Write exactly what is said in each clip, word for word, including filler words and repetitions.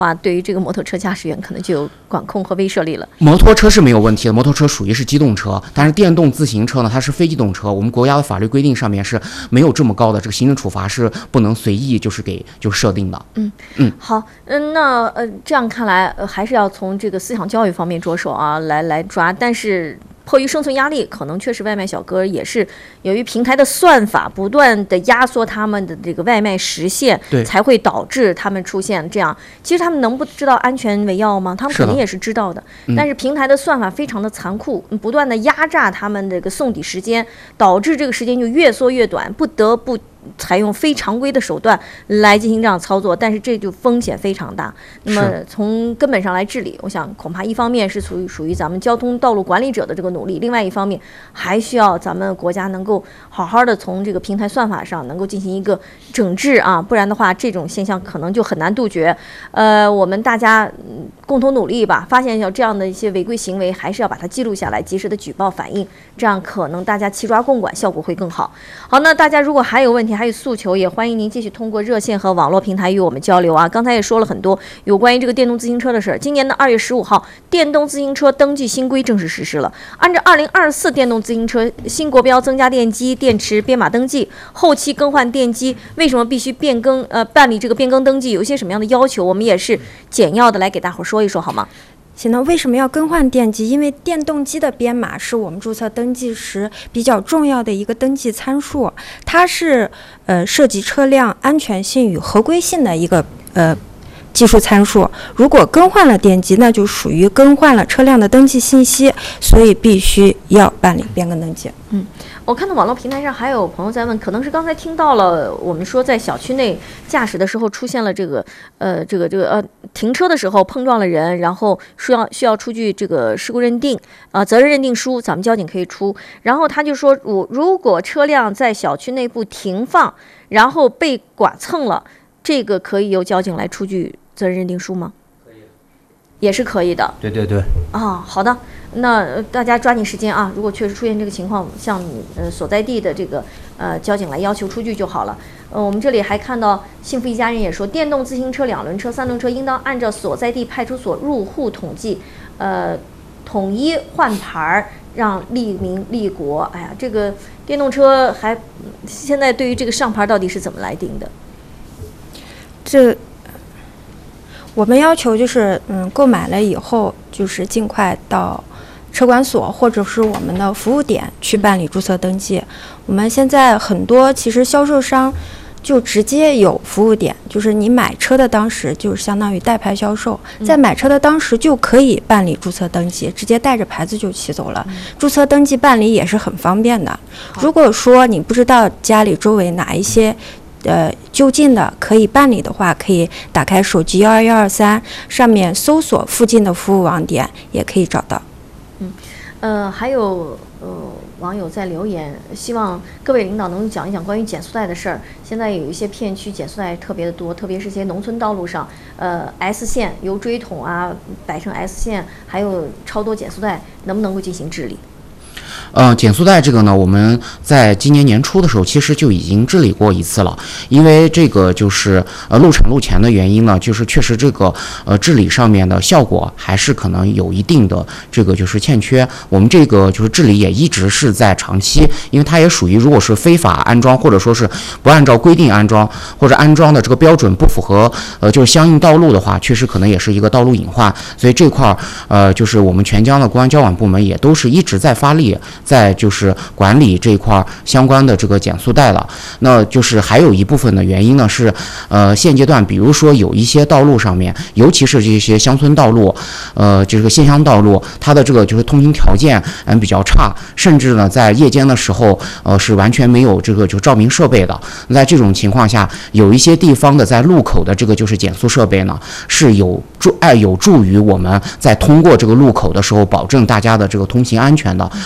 啊，对于这个摩托车驾驶员可能就有管控和威慑力了。 摩托车是没有问题的，摩托车属于是机动车，但是电动自行车呢，它是非机动车。我们国家的法律规定上面是没有这么高的，这个行政处罚是不能随意就是给就设定的。 嗯嗯， 好，嗯，那呃这样看来，呃还是要从这个思想教育方面着手啊，来来抓，但是。迫于生存压力，可能确实外卖小哥也是由于平台的算法不断的压缩他们的这个外卖实现，才会导致他们出现这样。其实他们能不知道安全为要吗？他们肯定也是知道的， 嗯、 但是平台的算法非常的残酷，不断的压榨他们这个送抵时间，导致这个时间就越缩越短，不得不采用非常规的手段来进行这样操作，但是这就风险非常大。那么从根本上来治理，我想恐怕一方面是属于属于咱们交通道路管理者的这个努力，另外一方面还需要咱们国家能够好好的从这个平台算法上能够进行一个整治啊，不然的话这种现象可能就很难杜绝。呃，我们大家共同努力吧，发现有这样的一些违规行为，还是要把它记录下来，及时的举报反映，这样可能大家齐抓共管，效果会更好。好，那大家如果还有问题还有诉求，也欢迎您继续通过热线和网络平台与我们交流啊。刚才也说了很多有关于这个电动自行车的事儿。今年的二月十五号，电动自行车登记新规正式实施了。按照二零二四电动自行车新国标增加电机、电池编码登记，后期更换电机，为什么必须变更？呃，办理这个变更登记有一些什么样的要求？我们也是简要的来给大伙说一说，好吗？ 行，那为什么要更换电机？因为电动机的编码是我们注册登记时比较重要的一个登记参数，它是呃涉及车辆安全性与合规性的一个呃技术参数。如果更换了电机，那就属于更换了车辆的登记信息，所以必须要办理变更登记。 嗯。我看到网络平台上还有朋友在问，可能是刚才听到了我们说在小区内驾驶的时候出现了这个呃这个这个呃停车的时候碰撞了人，然后需要需要出具这个事故认定啊、呃、责任认定书，咱们交警可以出。然后他就说，如如果车辆在小区内部停放，然后被剐蹭了，这个可以由交警来出具责任认定书吗？可以，也是可以的。 对对对。 啊，好的。那大家抓紧时间啊！如果确实出现这个情况，向你呃所在地的这个呃交警来要求出具就好了。呃，我们这里还看到幸福一家人也说，电动自行车、两轮车、三轮车应当按照所在地派出所入户统计，呃，统一换牌，让利民利国。哎呀，这个电动车还现在对于这个上牌到底是怎么来定的？ 这我们要求就是，嗯，购买了以后就是尽快到车管所或者是我们的服务点去办理注册登记。我们现在很多其实销售商就直接有服务点，就是你买车的当时就是相当于代牌销售，在买车的当时就可以办理注册登记，直接带着牌子就骑走了。注册登记办理也是很方便的。如果说你不知道家里周围哪一些呃，就近的可以办理的话，可以打开手机幺二幺二三上面搜索附近的服务网点，也可以找到。 嗯，呃，还有呃网友在留言，希望各位领导能讲一讲关于减速带的事儿。现在有一些片区减速带特别的多，特别是一些农村道路上，呃 ，S 线由锥桶啊摆成 S 线，还有超多减速带，能不能够进行治理？ 呃，减速带这个呢，我们在今年年初的时候，其实就已经治理过一次了。因为这个就是呃路产路权的原因呢，就是确实这个呃治理上面的效果还是可能有一定的这个就是欠缺。我们这个就是治理也一直是在长期，因为它也属于如果是非法安装或者说是不按照规定安装，或者安装的这个标准不符合呃就是相应道路的话，确实可能也是一个道路隐患。所以这块儿呃就是我们全疆的公安交管部门也都是一直在发力。在就是管理这一块相关的这个减速带了。那就是还有一部分的原因呢是，呃，现阶段比如说有一些道路上面，尤其是这些乡村道路，呃，这个县乡道路，它的这个就是通行条件嗯比较差，甚至呢在夜间的时候，呃是完全没有这个就照明设备的。在这种情况下，有一些地方的在路口的这个就是减速设备呢，是有助哎有助于我们在通过这个路口的时候保证大家的这个通行安全的。那看到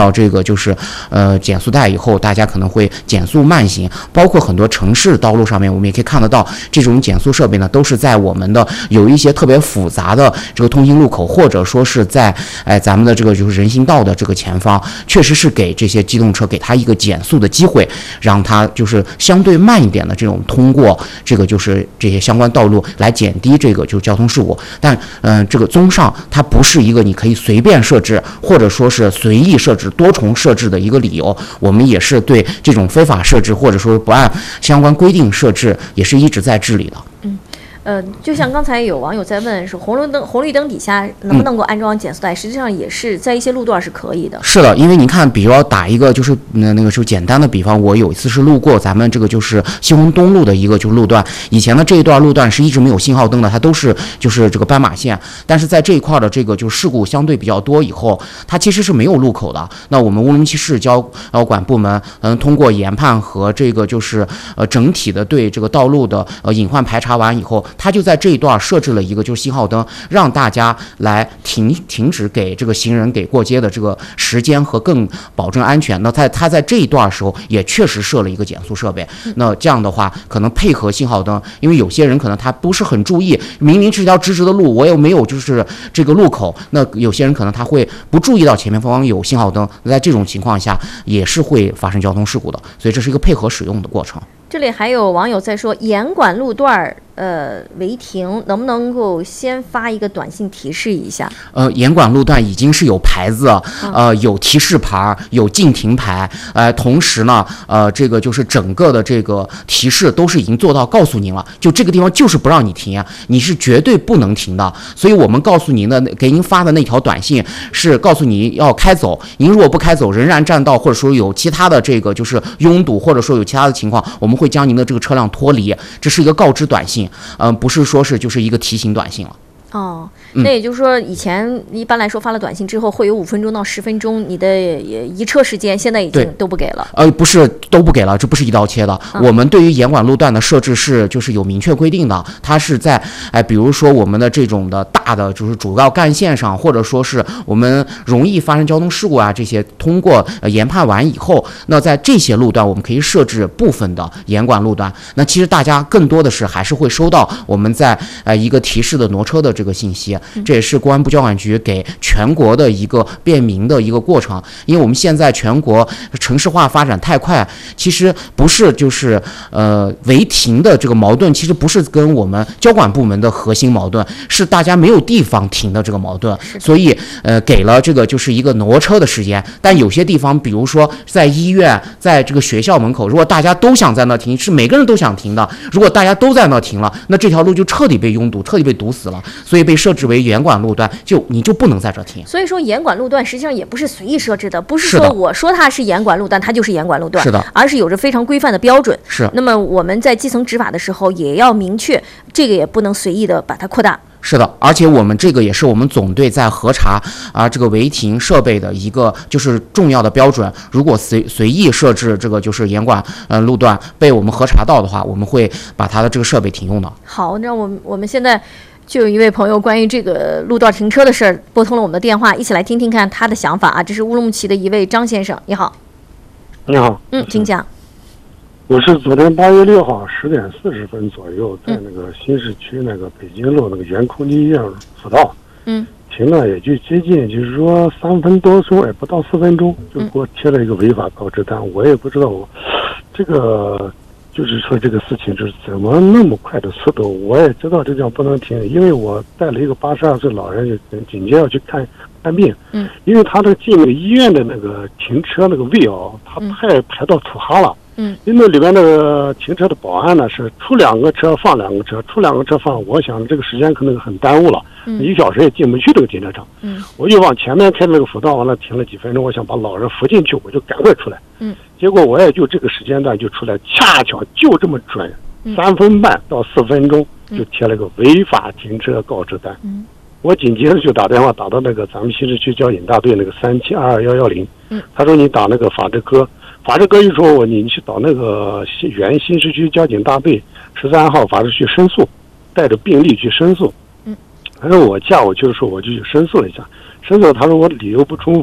到这个就是呃减速带以后，大家可能会减速慢行，包括很多城市道路上面，我们也可以看得到这种减速设备呢，都是在我们的有一些特别复杂的这个通行路口，或者说是在哎咱们的这个就是人行道的这个前方，确实是给这些机动车给它一个减速的机会，让它就是相对慢一点的这种通过这个就是这些相关道路，来减低这个就是交通事故。但嗯、呃，这个综上它不是一个你可以随便设置或者说是随意设置、多重设置的一个理由。我们也是对这种非法设置或者说不按相关规定设置，也是一直在治理的。 嗯。呃，就像刚才有网友在问，是红绿灯红绿灯底下能不能够安装减速带？嗯、实际上也是在一些路段是可以的。 是的，因为您看，比如要打一个就是那那个就简单的比方，我有一次是路过咱们这个就是西红东路的一个就是路段，以前的这一段路段是一直没有信号灯的，它都是就是这个斑马线，但是在这一块的这个就是事故相对比较多以后，它其实是没有路口的。那我们乌鲁木齐市交呃管部门嗯通过研判和这个就是呃整体的对这个道路的呃隐患排查完以后，他就在这一段设置了一个就是信号灯，让大家来停停止给这个行人给过街的这个时间和更保证安全。那在他在这一段时候也确实设了一个减速设备。那这样的话，可能配合信号灯，因为有些人可能他不是很注意，明明是条直直的路，我又没有就是这个路口，那有些人可能他会不注意到前面方有信号灯，在这种情况下也是会发生交通事故的。所以这是一个配合使用的过程。 这里还有网友在说，严管路段呃违停，能不能够先发一个短信提示一下？呃， 严管路段已经是有牌子，呃，有提示牌，有禁停牌，呃，同时呢，呃，这个就是整个的这个提示都是已经做到告诉您了，就这个地方就是不让你停啊，你是绝对不能停的。所以我们告诉您的，给您发的那条短信是告诉你要开走，您如果不开走，仍然占道，或者说有其他的这个就是拥堵，或者说有其他的情况，我们会将您的这个车辆脱离，这是一个告知短信，嗯、呃，不是说是就是一个提醒短信了。 哦，那也就是说，以前一般来说发了短信之后，会有五分钟到十分钟你的移车时间，现在已经都不给了。 呃，不是都不给了，这不是一刀切的。嗯、我们对于严管路段的设置是就是有明确规定的，它是在哎、呃，比如说我们的这种的大的就是主要干线上，或者说是我们容易发生交通事故啊这些，通过呃研判完以后，那在这些路段我们可以设置部分的严管路段。那其实大家更多的是还是会收到我们在呃一个提示的挪车的这个信息，这也是公安部交管局给全国的一个便民的一个过程。因为我们现在全国城市化发展太快，其实不是就是呃违停的这个矛盾，其实不是跟我们交管部门的核心矛盾，是大家没有地方停的这个矛盾。所以呃给了这个就是一个挪车的时间，但有些地方，比如说在医院，在这个学校门口，如果大家都想在那停，是每个人都想停的，如果大家都在那停了，那这条路就彻底被拥堵，彻底被堵死了。所以被设置为严管路段，就你就不能在这停。 所以说严管路段实际上也不是随意设置的，不是说我说它是严管路段，它就是严管路段， 是的， 而是有着非常规范的标准。 是。 那么我们在基层执法的时候也要明确，这个也不能随意的把它扩大。 是的，而且我们这个也是我们总队在核查啊这个违停设备的一个就是重要的标准。如果随随意设置这个就是严管呃路段被我们核查到的话，我们会把它的这个设备停用的。 好，那我们我们现在就有一位朋友关于这个路段停车的事儿拨通了我们的电话，一起来听听看他的想法啊。这是乌鲁木齐的一位张先生，你好。 你好。 嗯，请讲。 我是昨天八月六号十点四十分左右，在那个新市区那个北京路那个原空地医院辅道， 嗯， 停了也就接近，就是说三分多钟，也不到四分钟，就给我贴了一个违法告知单。我也不知道我这个就是说这个事情是怎么那么快的速度。我也知道这地方不能停，因为我带了一个八十二岁老人，就紧接着要去看看病。 嗯， 因为他这进那个医院的那个停车那个位哦，他太排到土哈了。 嗯， 因为里面那个停车的保安呢是出两个车放两个车，出两个车放，我想这个时间可能很耽误了，嗯、一小时也进不去这个停车场。 嗯，我就往前面开那个辅道，完了停了几分钟，我想把老人扶进去，我就赶快出来。 嗯， 结果我也就这个时间段就出来，恰巧就这么准，嗯、三分半到四分钟就贴了个违法停车告知单。 嗯， 我紧接着就打电话打到那个咱们新市区交警大队那个三七二二幺幺零。 嗯， 他说你打那个法制科。法制科一说我你去找那个原新市区交警大队十三号法制区申诉，带着病历去申诉。 嗯， 他说我下午去的时候我就去申诉了一下，申诉他说我理由不充分，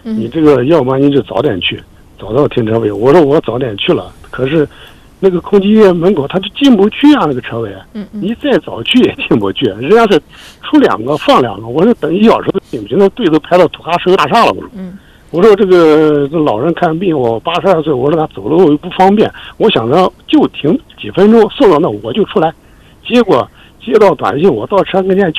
你这个要么你就早点去，早到停车位。我说我早点去了，可是那个空机门口他就进不去啊，那个车位， 嗯嗯， 你再早去也进不去，人家是出两个放两个，我说等一小时都进不去，那队都排到土哈石油大厦了，我说， 嗯。 我说这个这老人看病，我八十二岁，我说他走路又不方便，我想着就停几分钟，送到那我就出来。结果接到短信，我到车跟前就